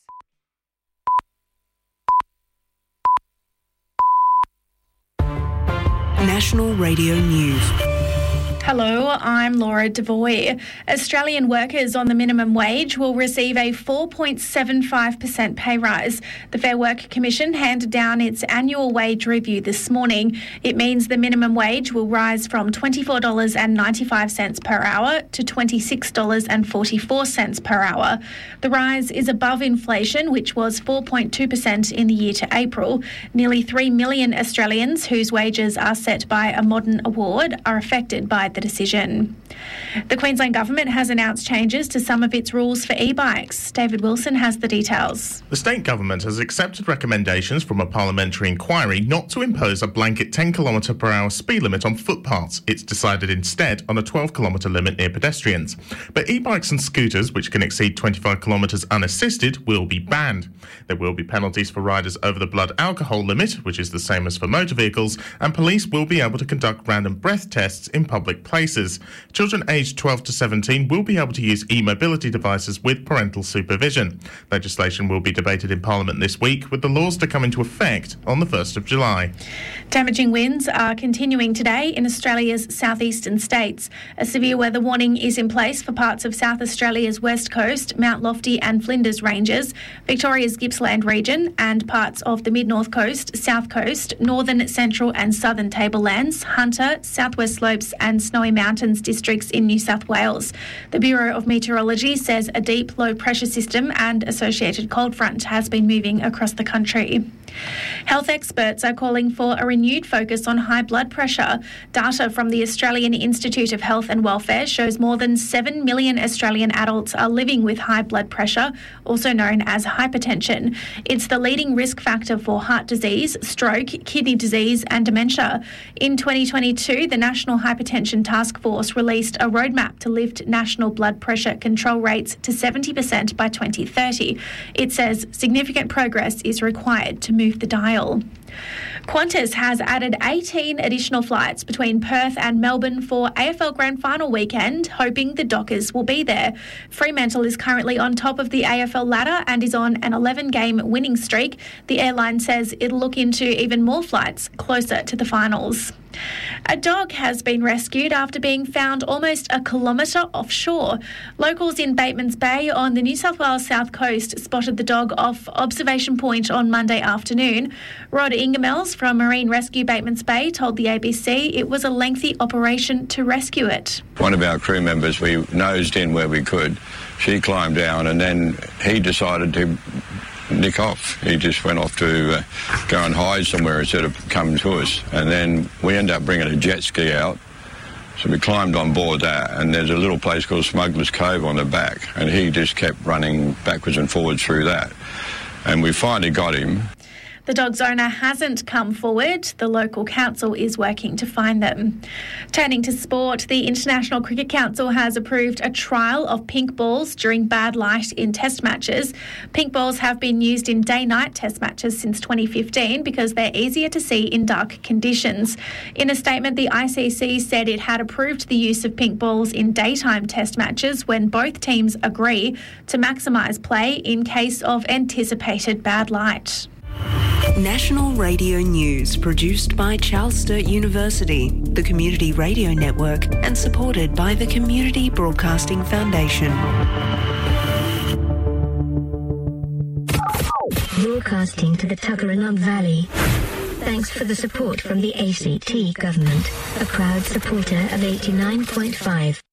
National Radio News. Hello, I'm Laura Devoy. Australian workers on the minimum wage will receive a 4.75% pay rise. The Fair Work Commission handed down its annual wage review this morning. It means the minimum wage will rise from $24.95 per hour to $26.44 per hour. The rise is above inflation, which was 4.2% in the year to April. Nearly 3 million Australians whose wages are set by a modern award are affected by the decision. The Queensland Government has announced changes to some of its rules for e-bikes. David Wilson has the details. The state government has accepted recommendations from a parliamentary inquiry not to impose a blanket 10km/h speed limit on footpaths. It's decided instead on a 12km limit near pedestrians. But e-bikes and scooters, which can exceed 25 kilometres unassisted, will be banned. There will be penalties for riders over the blood alcohol limit, which is the same as for motor vehicles, and police will be able to conduct random breath tests in public places. Children aged 12 to 17 will be able to use e-mobility devices with parental supervision. Legislation will be debated in Parliament this week, with the laws to come into effect on the 1st of July. Damaging winds are continuing today in Australia's southeastern states. A severe weather warning is in place for parts of South Australia's west coast, Mount Lofty and Flinders Ranges, Victoria's Gippsland region and parts of the mid-north coast, south coast, northern, central and southern tablelands, Hunter, southwest slopes and Snowy Mountains districts in New South Wales. The Bureau of Meteorology says a deep low pressure system and associated cold front has been moving across the country. Health experts are calling for a renewed focus on high blood pressure. Data from the Australian Institute of Health and Welfare shows more than 7 million Australian adults are living with high blood pressure, also known as hypertension. It's the leading risk factor for heart disease, stroke, kidney disease and dementia. In 2022, the National Hypertension Task Force released a roadmap to lift national blood pressure control rates to 70% by 2030. It says significant progress is required to move the dial. Qantas has added 18 additional flights between Perth and Melbourne for AFL Grand Final weekend, hoping the Dockers will be there. Fremantle is currently on top of the AFL ladder and is on an 11-game winning streak. The airline says it'll look into even more flights closer to the finals. A dog has been rescued after being found almost a kilometre offshore. Locals in Batemans Bay on the New South Wales south coast spotted the dog off Observation Point on Monday afternoon. Rod Ingemels from Marine Rescue Batemans Bay told the ABC it was a lengthy operation to rescue it. One of our crew members, we nosed in where we could. She climbed down and then he decided to nick off. He just went off to go and hide somewhere instead of coming to us. And then we ended up bringing a jet ski out. So we climbed on board that, and there's a little place called Smuggler's Cove on the back, and he just kept running backwards and forwards through that. And we finally got him. The dog's owner hasn't come forward. The local council is working to find them. Turning to sport, the International Cricket Council has approved a trial of pink balls during bad light in test matches. Pink balls have been used in day-night test matches since 2015 because they're easier to see in dark conditions. In a statement, the ICC said it had approved the use of pink balls in daytime test matches when both teams agree to maximise play in case of anticipated bad light. National Radio News, produced by Charles Sturt University, the Community Radio Network, and supported by the Community Broadcasting Foundation. Broadcasting to the Tuggeranong Valley. Thanks for the support from the ACT Government, a proud supporter of 89.5.